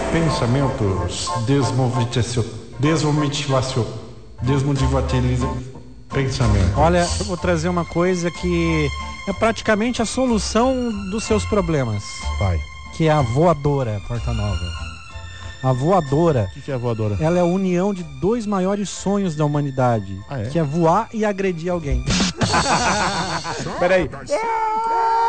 Pensamentos desmotivatiza pensamento. Olha, eu vou trazer uma coisa que é praticamente a solução dos seus problemas. Vai. Que é a voadora, Porta Nova. A voadora. O que é a voadora? Ela é a união de dois maiores sonhos da humanidade. Ah, é? Que é voar e agredir alguém. Peraí.